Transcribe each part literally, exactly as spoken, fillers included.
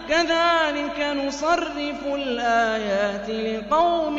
كذلك نصرف الآيات لقوم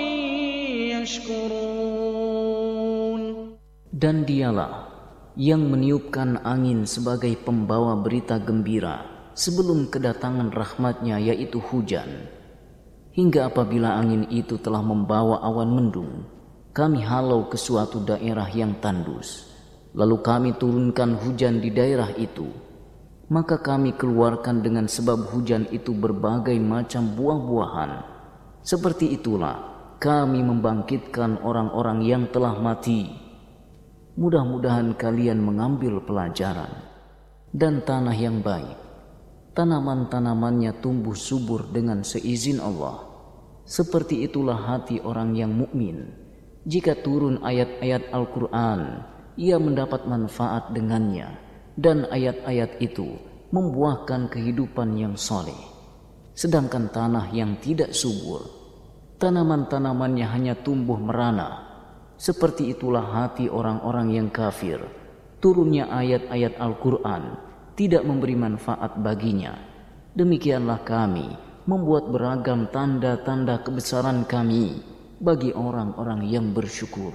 يشكرون. Dan dialah yang meniupkan angin sebagai pembawa berita gembira sebelum kedatangan rahmatnya, yaitu hujan. Hingga apabila angin itu telah membawa awan mendung, kami halau ke suatu daerah yang tandus. Lalu kami turunkan hujan di daerah itu. Maka kami keluarkan dengan sebab hujan itu berbagai macam buah-buahan. Seperti itulah kami membangkitkan orang-orang yang telah mati. Mudah-mudahan kalian mengambil pelajaran. Dan tanah yang baik, tanaman-tanamannya tumbuh subur dengan seizin Allah. Seperti itulah hati orang yang mukmin. Jika turun ayat-ayat Al-Quran, ia mendapat manfaat dengannya, dan ayat-ayat itu membuahkan kehidupan yang soleh. Sedangkan tanah yang tidak subur, tanaman-tanamannya hanya tumbuh merana. Seperti itulah hati orang-orang yang kafir. Turunnya ayat-ayat Al-Quran tidak memberi manfaat baginya. Demikianlah kami membuat beragam tanda-tanda kebesaran kami bagi orang-orang yang bersyukur.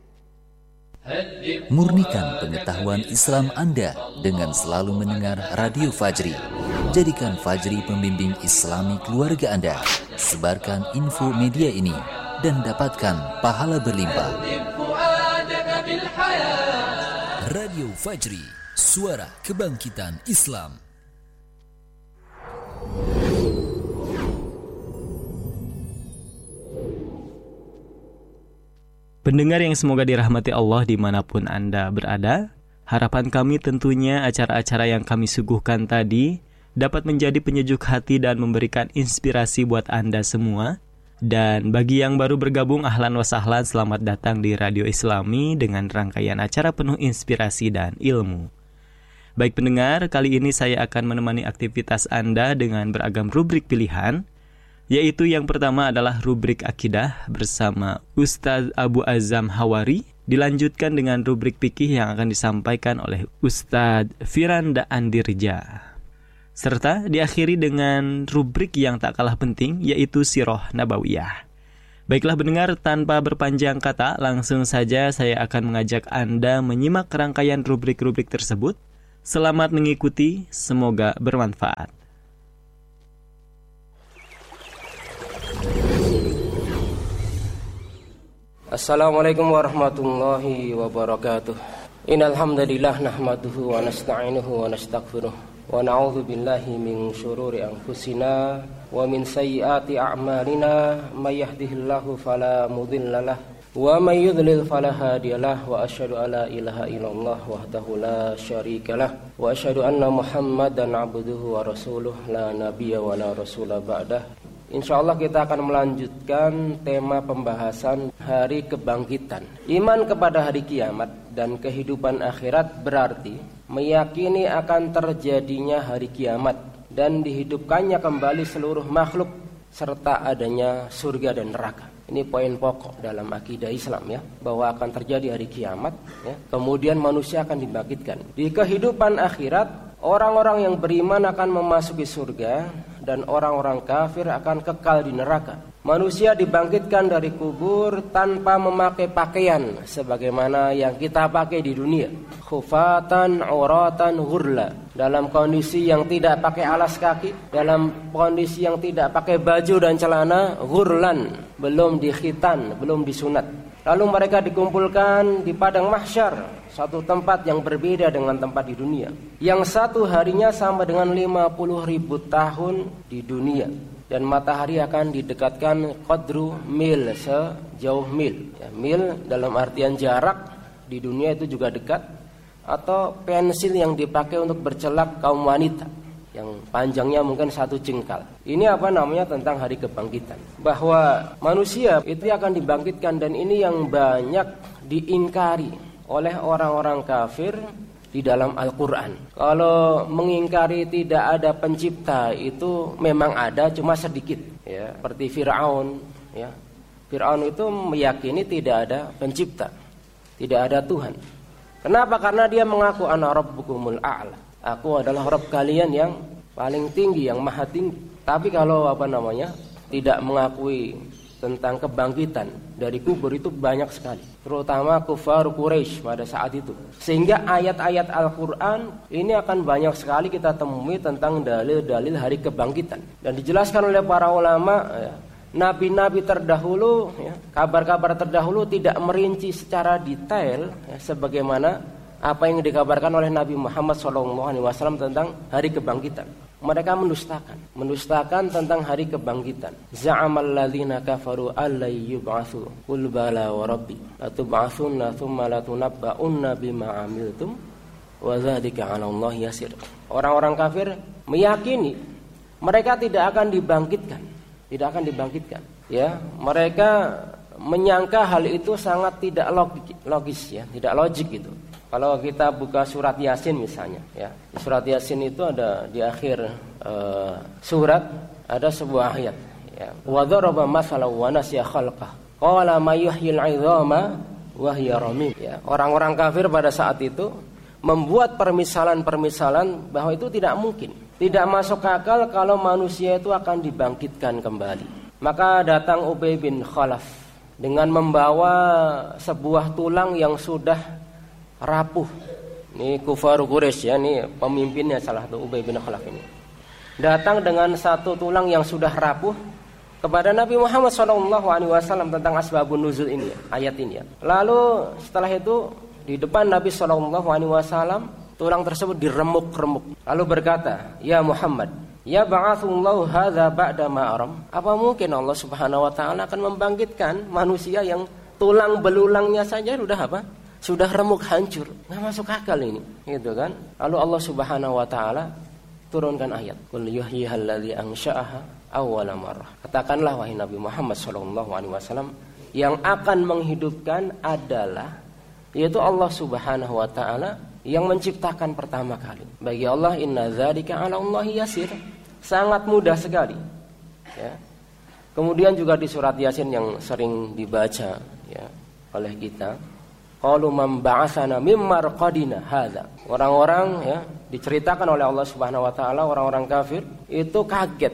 Murnikan pengetahuan Islam Anda dengan selalu mendengar Radio Fajri. Jadikan Fajri pembimbing Islami keluarga Anda. Sebarkan info media ini dan dapatkan pahala berlimpah. Radio Fajri, suara kebangkitan Islam. Pendengar yang semoga dirahmati Allah dimanapun Anda berada, harapan kami tentunya acara-acara yang kami suguhkan tadi dapat menjadi penyejuk hati dan memberikan inspirasi buat Anda semua. Dan bagi yang baru bergabung, ahlan wa sahlan, selamat datang di Radio Islami dengan rangkaian acara penuh inspirasi dan ilmu. Baik pendengar, kali ini saya akan menemani aktivitas Anda dengan beragam rubrik pilihan, yaitu yang pertama adalah rubrik akidah bersama Ustaz Abu Azam Hawari, dilanjutkan dengan rubrik fikih yang akan disampaikan oleh Ustaz Firanda Andirja, serta diakhiri dengan rubrik yang tak kalah penting, yaitu Sirah Nabawiyah. Baiklah pendengar, tanpa berpanjang kata, langsung saja saya akan mengajak Anda menyimak rangkaian rubrik-rubrik tersebut. Selamat mengikuti, semoga bermanfaat. Assalamualaikum warahmatullahi wabarakatuh. Innal hamdalillah nahmaduhu wa nasta'inuhu wa nastaghfiruh wa na'udzu billahi min syururi anfusina wa min sayyiati a'malina may yahdihillahu fala mudhillalah wa may yudlil fala hadiyalah wa asyhadu alla ilaha illallah wahdahu la syarikalah wa asyhadu anna muhammadan abduhu wa rasuluh la nabiyya wa la rasula ba'dah. Insyaallah kita akan melanjutkan tema pembahasan hari kebangkitan. Iman kepada hari kiamat dan kehidupan akhirat berarti meyakini akan terjadinya hari kiamat dan dihidupkannya kembali seluruh makhluk serta adanya surga dan neraka. Ini poin pokok dalam akidah Islam ya, bahwa akan terjadi hari kiamat ya, kemudian manusia akan dibangkitkan. Di kehidupan akhirat orang-orang yang beriman akan memasuki surga dan orang-orang kafir akan kekal di neraka. Manusia dibangkitkan dari kubur tanpa memakai pakaian sebagaimana yang kita pakai di dunia. Khufatan, uratan, ghurla. Dalam kondisi yang tidak pakai alas kaki, dalam kondisi yang tidak pakai baju dan celana, ghurlan, belum dikhitan, belum disunat. Lalu mereka dikumpulkan di padang mahsyar, satu tempat yang berbeda dengan tempat di dunia, yang satu harinya sama dengan lima puluh ribu tahun di dunia. Dan matahari akan didekatkan qadru mil, sejauh mil ya, mil dalam artian jarak, di dunia itu juga dekat. Atau pensil yang dipakai untuk bercelak kaum wanita, yang panjangnya mungkin satu jengkal. Ini apa namanya, tentang hari kebangkitan, bahwa manusia itu akan dibangkitkan. Dan ini yang banyak diingkari oleh orang-orang kafir di dalam Al-Quran. Kalau mengingkari tidak ada pencipta itu memang ada, cuma sedikit ya. Seperti Fir'aun ya. Fir'aun itu meyakini tidak ada pencipta, tidak ada Tuhan. Kenapa? Karena dia mengaku ana rabbukumul a'la, aku adalah Rabb kalian yang paling tinggi, yang maha tinggi. Tapi kalau apa namanya tidak mengakui tentang kebangkitan dari kubur itu banyak sekali, terutama kufar Quraisy pada saat itu. Sehingga ayat-ayat Al-Quran ini akan banyak sekali kita temui tentang dalil-dalil hari kebangkitan. Dan dijelaskan oleh para ulama, ya, nabi-nabi terdahulu, ya, kabar-kabar terdahulu tidak merinci secara detail, ya, sebagaimana apa yang dikabarkan oleh Nabi Muhammad shallallahu alaihi wasallam tentang hari kebangkitan. Mereka mendustakan, mendustakan tentang hari kebangkitan. Za'amal ladzina kafaru allai yub'atsu qul bala wa rabbi latub'atsunna tsumma latunabba'unna bima 'amiltum wa dzalika 'ala Allah yasir. Orang-orang kafir meyakini mereka tidak akan dibangkitkan, tidak akan dibangkitkan. Ya, mereka menyangka hal itu sangat tidak logis, logis ya, tidak logik gitu. Kalau kita buka surat Yasin misalnya, ya, surat Yasin itu ada di akhir uh, surat ada sebuah ayat, ya, wa daraba masalan wa nasiya khalqah qala may yuhyil 'idhama wa hiya ramim. Ya, orang-orang kafir pada saat itu membuat permisalan-permisalan bahwa itu tidak mungkin, tidak masuk akal kalau manusia itu akan dibangkitkan kembali. Maka datang Ubay bin Khalaf dengan membawa sebuah tulang yang sudah rapuh. Ini kufar Quraisy ya, ini pemimpinnya salah satu Ubay bin Khalaf ini. Datang dengan satu tulang yang sudah rapuh kepada Nabi Muhammad shallallahu alaihi wasallam tentang asbabun nuzul ini, ayat ini ya. Lalu setelah itu di depan Nabi shallallahu alaihi wasallam tulang tersebut diremuk-remuk. Lalu berkata, "Ya Muhammad, ya ba'atsullahu hadza ba'da ma aram." Apa mungkin Allah Subhanahu wa taala akan membangkitkan manusia yang tulang belulangnya saja sudah apa? Sudah remuk hancur, nggak masuk akal ini, gitu kan? Lalu Allah Subhanahu Wa Taala turunkan ayat, "Qul yuhyihal ladzi ansha'aha awwala marrah." Katakanlah wahai Nabi Muhammad Shallallahu Alaihi Wasallam, yang akan menghidupkan adalah, yaitu Allah Subhanahu Wa Taala yang menciptakan pertama kali. Bagi Allah, inna dzalika 'ala Allahi yasir, sangat mudah sekali. Ya. Kemudian juga di surat Yasin yang sering dibaca ya oleh kita. Qalu man ba'atsana mim marqadina hadza. Orang-orang ya diceritakan oleh Allah Subhanahu wa taala, orang-orang kafir itu kaget.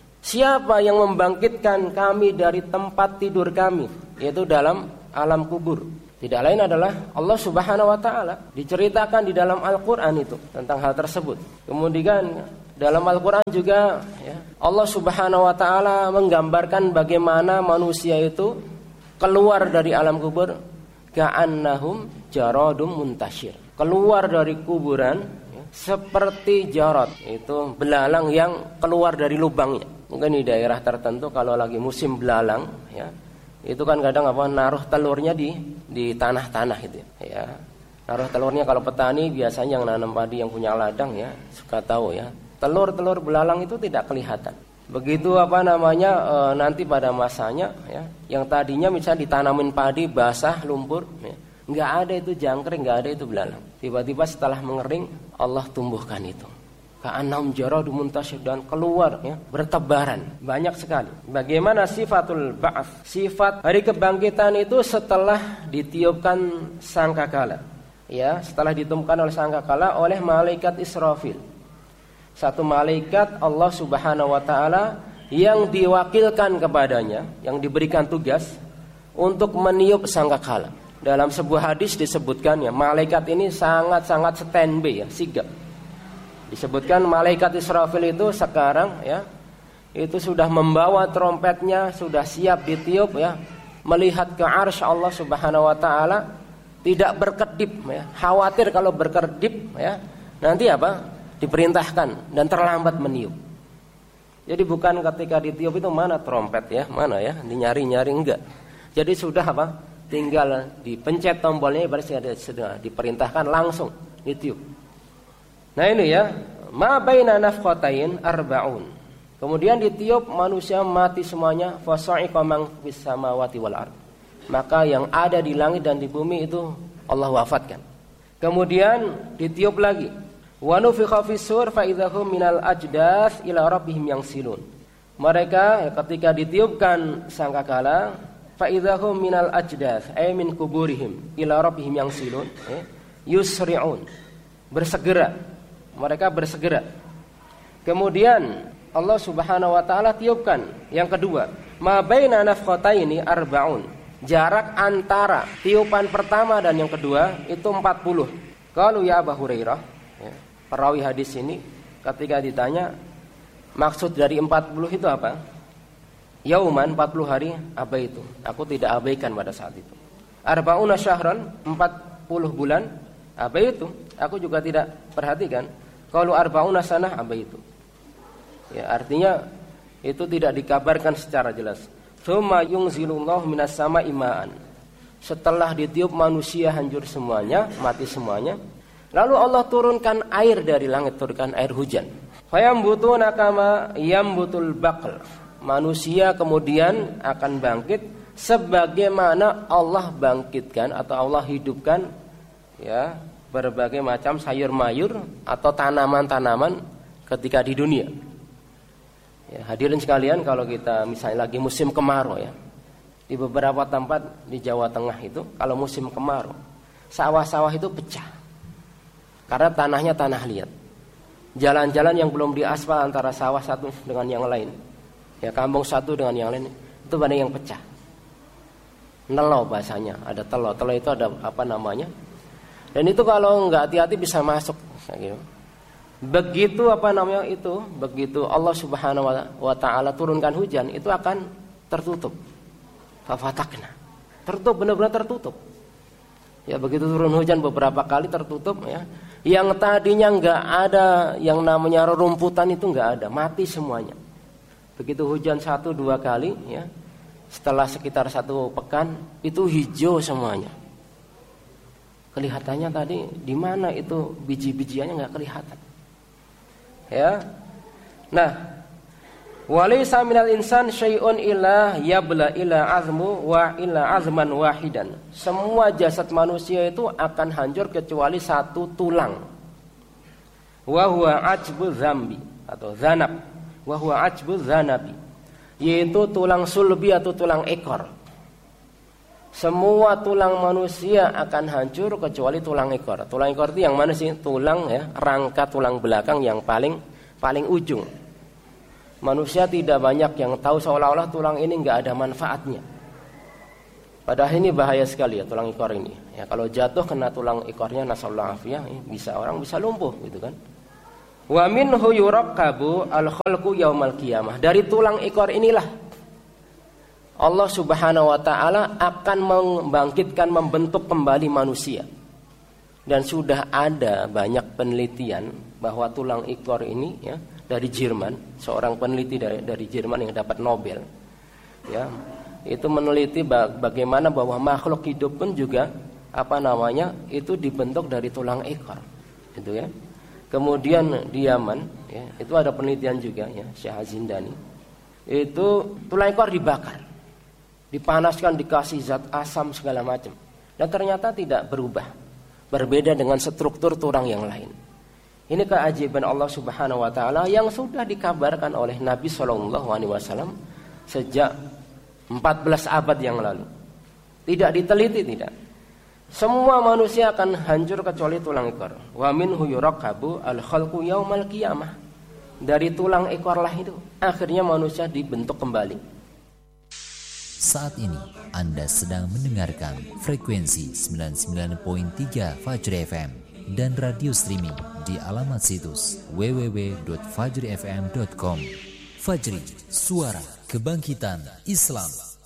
Siapa yang membangkitkan kami dari tempat tidur kami, yaitu dalam alam kubur? Tidak lain adalah Allah Subhanahu wa taala. Diceritakan di dalam Al-Qur'an itu tentang hal tersebut. Kemudian dalam Al-Qur'an juga ya, Allah Subhanahu wa taala menggambarkan bagaimana manusia itu keluar dari alam kubur ka'annahum jaradum muntashir, keluar dari kuburan ya, seperti jarad, itu belalang yang keluar dari lubangnya. Mungkin di daerah tertentu kalau lagi musim belalang ya, itu kan kadang apa naruh telurnya di di tanah-tanah itu ya. Naruh telurnya, kalau petani biasanya yang nanam padi yang punya ladang ya suka tahu ya, telur-telur belalang itu tidak kelihatan. Begitu apa namanya e, nanti pada masanya ya, yang tadinya misalnya ditanamin padi basah lumpur ya, nggak ada itu jangkrik, nggak ada itu belalang. Tiba-tiba setelah mengering Allah tumbuhkan itu. Ka'annahum jaradum muntashir, dan keluar ya, bertebaran banyak sekali. Bagaimana sifatul ba'ats, sifat hari kebangkitan itu setelah ditiupkan sangkakala. Ya, setelah ditiupkan oleh sangkakala oleh malaikat Israfil. Satu malaikat Allah Subhanahu wa taala yang diwakilkan kepadanya, yang diberikan tugas untuk meniup sangkakala. Dalam sebuah hadis disebutkan ya, malaikat ini sangat-sangat standby ya, sigap. Disebutkan malaikat Israfil itu sekarang ya, itu sudah membawa trompetnya, sudah siap ditiup ya, melihat ke arsy Allah Subhanahu wa taala, tidak berkedip ya. Khawatir kalau berkedip ya, nanti apa? Diperintahkan dan terlambat meniup. Jadi bukan ketika ditiup itu mana trompet ya, mana ya, dinyari-nyari, enggak. Jadi sudah apa? Tinggal dipencet tombolnya, berarti sudah diperintahkan langsung ditiup. Nah ini ya, ma baina nafqatain arbaun. Kemudian ditiup, manusia mati semuanya, fasa'iqa man fis samawati wal ard. Maka yang ada di langit dan di bumi itu Allah wafatkan. Kemudian ditiup lagi. Wa nufikha fis-sur fa idzahum minal ajdats ila rabbihim yansilun. Mereka ketika ditiupkan sangkakala, fa idzahum minal ajdats ay min kuburihim ila rabbihim yansilun, eh, yusri'un, bersegera. Mereka bersegera. Kemudian Allah Subhanahu wa taala tiupkan. Yang kedua, ma baina nafqataini arba'un. Jarak antara tiupan pertama dan yang kedua itu empat puluh. Qalu ya Abu Hurairah, ya, perawi hadis ini ketika ditanya maksud dari empat puluh itu apa? Yauman, empat puluh hari, apa itu? Aku tidak abaikan pada saat itu. Arba'una syahran, empat puluh bulan, apa itu? Aku juga tidak perhatikan. Qalu arba'una sanah, apa itu? Ya, artinya itu tidak dikabarkan secara jelas. Tsumma yunzilullahu minas sama'i ma'an. Setelah ditiup manusia hancur semuanya, mati semuanya. Lalu Allah turunkan air dari langit, turunkan air hujan. Fayambutuna kama yambutul baql. Manusia kemudian akan bangkit sebagaimana Allah bangkitkan atau Allah hidupkan ya berbagai macam sayur mayur atau tanaman-tanaman ketika di dunia. Ya, hadirin sekalian, kalau kita misalnya lagi musim kemarau ya, di beberapa tempat di Jawa Tengah itu kalau musim kemarau, sawah-sawah itu pecah karena tanahnya tanah liat. Jalan-jalan yang belum diaspal antara sawah satu dengan yang lain, ya kampung satu dengan yang lain, itu banyak yang pecah. Nelo bahasanya, ada telo, telo itu ada apa namanya? Dan itu kalau nggak hati-hati bisa masuk. Gitu. Begitu apa namanya itu, begitu Allah Subhanahu wa taala turunkan hujan, itu akan tertutup. Fafatakna. Tertutup, benar-benar tertutup. Ya, begitu turun hujan beberapa kali tertutup ya. Yang tadinya enggak ada yang namanya rerumputan itu enggak ada, mati semuanya. Begitu hujan satu dua kali ya. Setelah sekitar satu pekan itu hijau semuanya. Kelihatannya tadi di mana itu biji-bijiannya enggak kelihatan. Ya. Nah, walaysa minal insan syai'un illa yabla illa azmu wa illa azman wahidan. Semua jasad manusia itu akan hancur kecuali satu tulang. Wa huwa ajbu zambi atau zanab. Wa huwa ajbu zanabi. Yaitu tulang sulbi atau tulang ekor. Semua tulang manusia akan hancur kecuali tulang ekor. Tulang ekor itu yang mana sih? Tulang ya, rangka tulang belakang yang paling paling ujung. Manusia tidak banyak yang tahu, seolah-olah tulang ini enggak ada manfaatnya. Padahal ini bahaya sekali ya tulang ekor ini. Ya kalau jatuh kena tulang ekornya, nasallahu afiyah, bisa orang bisa lumpuh gitu kan. Wa minhu yuraqabu al-khalqu yaumal qiyamah. Dari tulang ekor inilah Allah Subhanahu wa taala akan membangkitkan, membentuk kembali manusia. Dan sudah ada banyak penelitian bahwa tulang ekor ini ya dari Jerman, seorang peneliti dari dari Jerman yang dapat Nobel. Ya, itu meneliti bagaimana bahwa makhluk hidup pun juga apa namanya? Itu dibentuk dari tulang ekor. Gitu ya. Kemudian di Yaman, ya, itu ada penelitian juga ya, Syekh Azindani. Itu tulang ekor dibakar. Dipanaskan, dikasih zat asam segala macam, dan ternyata tidak berubah, berbeda dengan struktur tulang yang lain. Ini keajaiban Allah Subhanahu wa taala yang sudah dikabarkan oleh Nabi sallallahu alaihi wasallam sejak empat belas abad yang lalu. Tidak diteliti, tidak. Semua manusia akan hancur kecuali tulang ekor. Wa minhu yuraqabu al-khalqu yaumal qiyamah. Dari tulang ekorlah itu akhirnya manusia dibentuk kembali. Saat ini Anda sedang mendengarkan frekuensi sembilan puluh sembilan koma tiga Fajri F M dan radio streaming di alamat situs w w w titik fajri f m titik com. Fajri, suara kebangkitan Islam.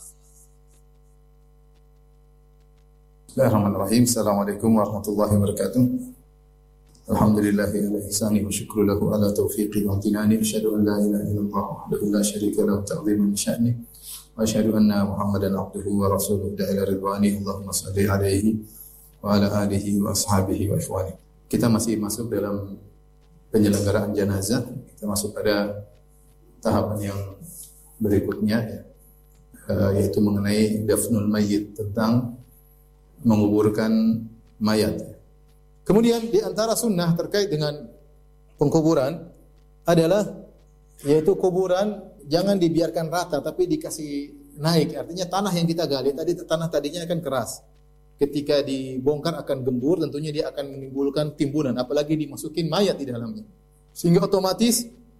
Bismillahirrahmanirrahim. Assalamualaikum warahmatullahi wabarakatuh. Alhamdulillahi ala ihsani wa syukru lahu ala taufiqi wa amtinani. Asyhadu an la ilaha illallah wahdahu la syarika lahu ta'ziman sya'ni. Wa asyhadu anna Muhammadan abduhu wa rasuluhu da'ila ridwani. Allahumma salli alaihi wa ala alihi wa ashabihi wa ikhwani. Kita masih masuk dalam penyelenggaraan jenazah. Kita masuk pada tahapan yang berikutnya ya, yaitu mengenai dafnul mayyit, tentang menguburkan mayat. Kemudian di antara sunnah terkait dengan pengkuburan adalah yaitu kuburan jangan dibiarkan rata tapi dikasih naik. Artinya tanah yang kita gali tadi, tanah tadinya akan keras. Ketika dibongkar akan gembur, tentunya dia akan menimbulkan timbunan, apalagi dimasukin mayat di dalamnya. Sehingga otomatis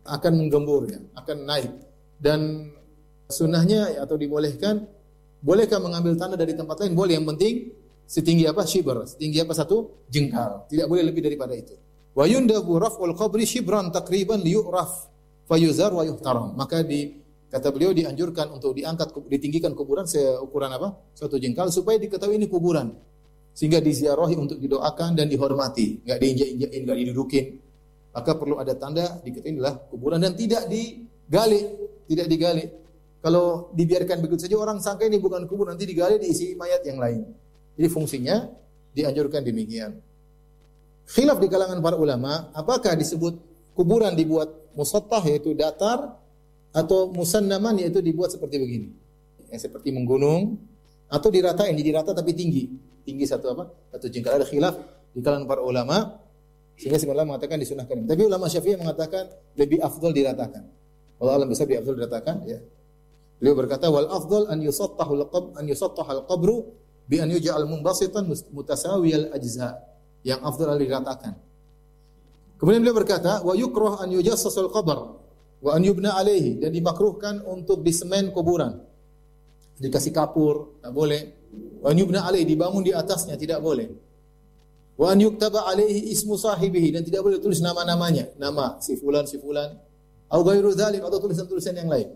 akan menggembur ya, akan naik. Dan sunnahnya atau dibolehkan, bolehkah mengambil tanah dari tempat lain? Boleh, yang penting setinggi apa? Shibr, setinggi apa? Satu jengkal. Tidak boleh lebih daripada itu. Wa yundabu raf'ul qabri shibran takriban liyu'raf fayuzar wa yuhtaram. Maka di kata beliau dianjurkan untuk diangkat, ditinggikan kuburan seukuran apa? Satu jengkal supaya diketahui ini kuburan. Sehingga diziarahi untuk didoakan dan dihormati, enggak diinjak-injakin, enggak didudukin. Maka perlu ada tanda diketahui inilah kuburan dan tidak digali, tidak digali. Kalau dibiarkan begitu saja orang sangka ini bukan kubur, nanti digali diisi mayat yang lain. Jadi fungsinya dianjurkan demikian. Khilaf di kalangan para ulama, apakah disebut kuburan dibuat musattah yaitu datar atau musannaman yaitu dibuat seperti begini. Yang seperti menggunung atau diratain, jadi rata tapi tinggi. Tinggi satu apa? Satu jengkal. Ada khilaf di kalangan para ulama sehingga sebenarnya mengatakan disunahkan. Tapi ulama Syafi'i mengatakan lebih afdal diratakan. Allah alam besar lebih afdal diratakan ya. Beliau berkata wal afdal an yusattahul qab an yusattahal qabru bi an yuj'al munbasitan mutasawiyal ajza. Yang afdal diratakan. Kemudian beliau berkata wa yukrah an yujassasul qabr wa an yubna alaihi, dan dimakruhkan untuk disemen kuburan. Dikasih kapur, tak boleh. Wa an yubna alaihi, dibangun di atasnya, tidak boleh. Wa an yuktaba alaihi ismu sahibihi, dan tidak boleh tulis nama-namanya, nama si fulan si fulan atau ghairu dzalik, atau tulisan-tulisan yang lain.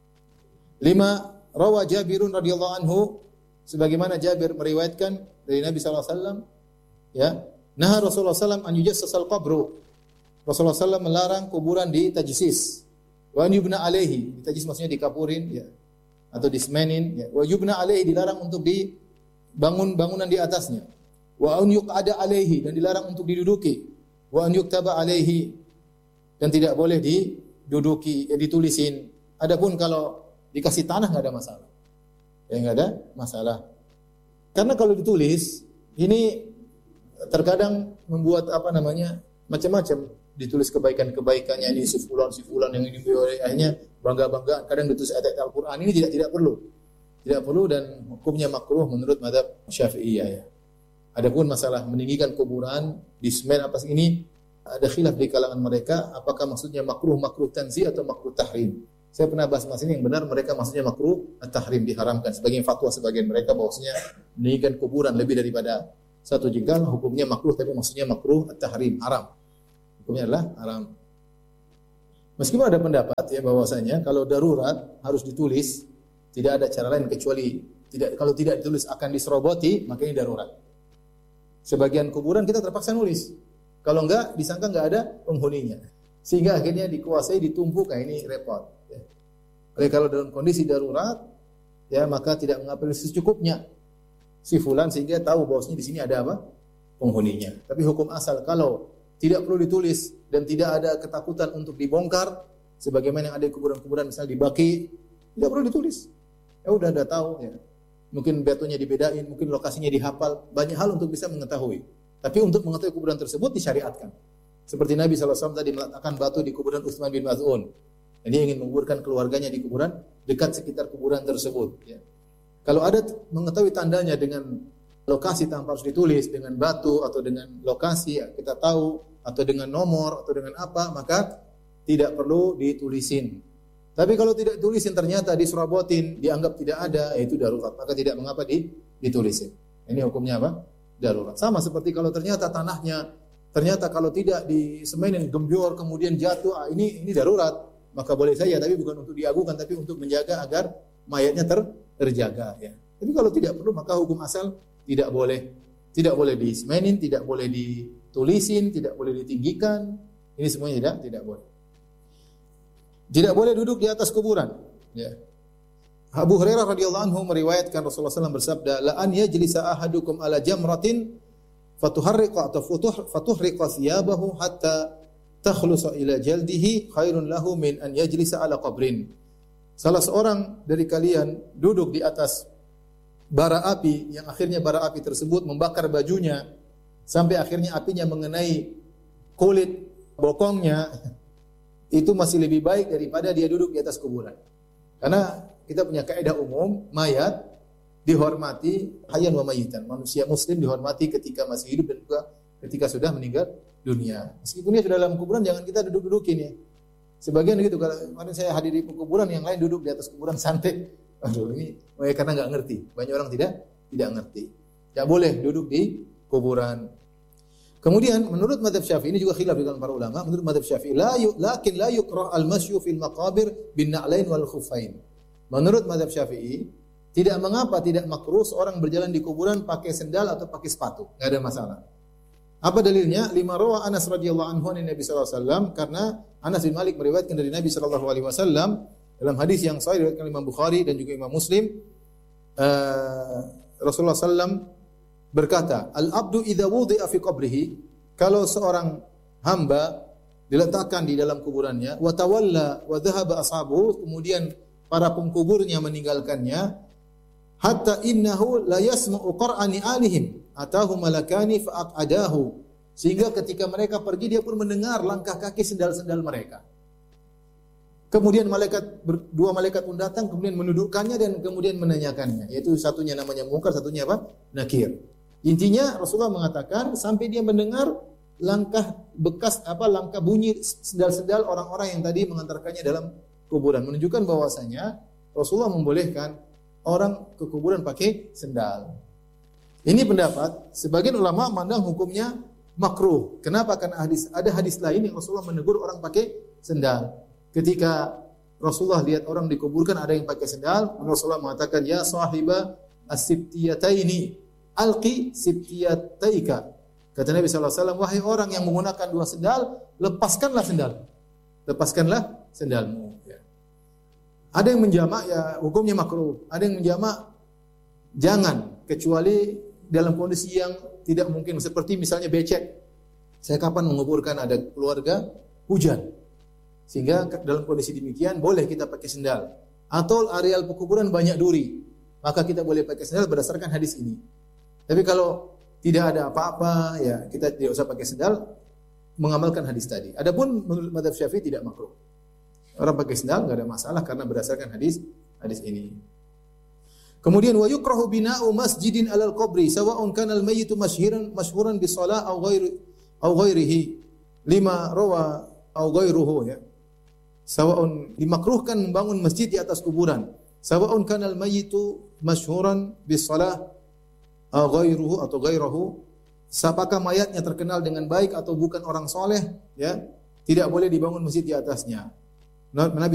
Lima, rawa Jabirun radhiyallahu anhu, sebagaimana Jabir meriwayatkan dari Nabi sallallahu alaihi wasallam ya, nah Rasulullah sallallahu alaihi wasallam an yujassasal qabru. Rasulullah sallallahu alaihi wasallam melarang kuburan ditajsis. Wa an yubna alaihi, ditajsis maksudnya dikapurin ya, atau dismenin ya. Wa yubna alaihi, dilarang untuk dibangun bangunan di atasnya. Wa an yuqada alaihi, dan dilarang untuk diduduki. Wa an yuktaba alaihi, dan tidak boleh diduduki, ya, ditulisin. Adapun kalau dikasih tanah enggak ada masalah. Ya enggak ada masalah. Karena kalau ditulis ini terkadang membuat apa namanya? Macam-macam, ditulis kebaikan-kebaikannya ini si fulan si fulan yang ini akhirnya bangga-banggaan, kadang ditulis ayat Al-Qur'an, ini tidak tidak perlu. Tidak perlu dan hukumnya makruh menurut mazhab Syafi'iyah ya. Adapun masalah meninggikan kuburan di semen apa ini ada khilaf di kalangan mereka, apakah maksudnya makruh makruh tanzih atau makruh tahrim. Saya pernah bahas masalah ini, yang benar mereka maksudnya makruh at-tahrim, diharamkan. Sebagian fatwa sebagian mereka bahwasanya meninggikan kuburan lebih daripada satu jengkal hukumnya makruh, tapi maksudnya makruh at-tahrim, haram. Hukumnya adalah haram. Meskipun ada pendapat ya bahwasanya kalau darurat harus ditulis, tidak ada cara lain kecuali tidak, kalau tidak ditulis akan diseroboti, maka ini darurat. Sebagian kuburan kita terpaksa nulis. Kalau enggak disangka enggak ada penghuninya. Sehingga akhirnya dikuasai, ditumpuk, nah ini repot ya. Oleh kalau dalam kondisi darurat ya maka tidak mengambil secukupnya si fulan sehingga tahu bahwasanya di sini ada apa? Penghuninya. Tapi hukum asal kalau tidak perlu ditulis dan tidak ada ketakutan untuk dibongkar sebagaimana yang ada di kuburan-kuburan misalnya di Baqi, tidak perlu ditulis. Ya udah ada tahu ya. Mungkin batunya dibedain, mungkin lokasinya dihafal, banyak hal untuk bisa mengetahui. Tapi untuk mengetahui kuburan tersebut disyariatkan. Seperti Nabi sallallahu alaihi wasallam tadi meletakkan batu di kuburan Utsman bin Maz'un. Jadi ingin menguburkan keluarganya di kuburan dekat sekitar kuburan tersebut ya. Kalau ada mengetahui tandanya dengan lokasi tanpa harus ditulis, dengan batu atau dengan lokasi ya, kita tahu, atau dengan nomor atau dengan apa, maka tidak perlu ditulisin. Tapi kalau tidak ditulisin ternyata diserabotin, dianggap tidak ada, yaitu darurat, maka tidak mengapa ditulisin. Ini hukumnya apa? Darurat. Sama seperti kalau ternyata tanahnya ternyata kalau tidak disemenin gembyor kemudian jatuh, ah, ini ini darurat, maka boleh saja, tapi bukan untuk diagungkan, tapi untuk menjaga agar mayatnya ter, terjaga ya. Tapi kalau tidak perlu maka hukum asal tidak boleh, tidak boleh disemenin, tidak boleh ditulisin, tidak boleh ditinggikan. Ini semuanya tidak tidak boleh. Tidak boleh duduk di atas kuburan. Ya. Abu Hurairah radhiyallahu anhu meriwayatkan Rasulullah sallallahu alaihi wasallam bersabda, la an yajlisa ahadukum ala jamratin fatuharriqa atau fatuhriqa thiyabahu hatta takhlusa ila jaldihi khairun lahu min an yajlisa ala qabrin. Salah seorang dari kalian duduk di atas bara api yang akhirnya bara api tersebut membakar bajunya sampai akhirnya apinya mengenai kulit bokongnya, itu masih lebih baik daripada dia duduk di atas kuburan. Karena kita punya kaidah umum, mayat dihormati hayyan wa mayitan. Manusia muslim dihormati ketika masih hidup dan juga ketika sudah meninggal dunia. Meskipun dia sudah dalam kuburan, jangan kita duduk-dudukin ya. Sebagian gitu, kalau kemarin saya hadir di kuburan, yang lain duduk di atas kuburan santai. Aduh, ini karena nggak ngerti. Banyak orang tidak tidak ngerti. Tidak boleh duduk di kuburan. Kemudian menurut mazhab Syafi'i, ini juga khilaf di kalangan para ulama, menurut mazhab Syafi'i la yu, lakin la yukrah al-masyu fil maqabir bin na'lain wal khuffain. Menurut mazhab Syafi'i, tidak mengapa, tidak makruh seorang berjalan di kuburan pakai sendal atau pakai sepatu, enggak ada masalah. Apa dalilnya? Lima rawa Anas radhiyallahu anhu an Nabi sallallahu alaihi wasallam, karena Anas bin Malik meriwayatkan dari Nabi sallallahu alaihi wasallam dalam hadis yang sahih diriwayatkan Imam Bukhari dan juga Imam Muslim, uh, Rasulullah sallallahu alaihi wasallam berkata, "Al-abdu idza wudi'a fi qabrihi," kalau seorang hamba diletakkan di dalam kuburannya, wa tawalla wa dhahaba ashabuhu, kemudian para pengkuburnya meninggalkannya, hatta innahu la yasma'u qur'ani alihim atahu malakani fa'aqadahu, sehingga ketika mereka pergi dia pun mendengar langkah kaki sendal-sendal mereka. Kemudian malaikat dua malaikat pun datang, kemudian menundukkannya dan kemudian menanyakannya, yaitu satunya namanya Munkar, satunya apa? Nakir. Intinya Rasulullah mengatakan sampai dia mendengar langkah bekas apa langkah bunyi sendal-sendal orang-orang yang tadi mengantarkannya dalam kuburan, menunjukkan bahwasanya Rasulullah membolehkan orang ke kuburan pakai sendal. Ini pendapat sebagian ulama memandang hukumnya makruh. Kenapa? Karena hadis ada hadis lain yang Rasulullah menegur orang pakai sendal. Ketika Rasulullah lihat orang dikuburkan ada yang pakai sendal, Rasulullah mengatakan, "Ya sahiba as-sibtiyataini, alqi sibtiyataika." Kata Nabi sallallahu alaihi wasallam, "Wahai orang yang menggunakan dua sendal, lepaskanlah sendal. Lepaskanlah sendalmu." Ya. Ada yang menjamak, ya hukumnya makruh. Ada yang menjamak, jangan, kecuali dalam kondisi yang tidak mungkin, seperti misalnya becek. Saya kapan menguburkan ada keluarga, hujan. Sehingga dalam kondisi demikian boleh kita pakai sendal. Atau areal pekuburan banyak duri, maka kita boleh pakai sendal berdasarkan hadis ini. Tapi kalau tidak ada apa-apa, ya kita tidak usah pakai sendal, mengamalkan hadis tadi. Adapun menurut mazhab Syafi'i tidak makruh. Orang pakai sendal enggak ada masalah karena berdasarkan hadis hadis ini. Kemudian wa yukrahu bina'u masjidin 'alal qabri sawa'un kana al-mayyitu masyhuran masyhuran bi shalah aw ghairi aw ghairihi lima rawa aw ghairuhu, ya. Sawa'un, dimakruhkan membangun masjid di atas kuburan. Sawa'un kana al-mayyitu masyhuran bi shalah aw ghairuhu atau ghairahu, apakah mayatnya terkenal dengan baik atau bukan orang soleh, ya, tidak boleh dibangun masjid di atasnya. Nabi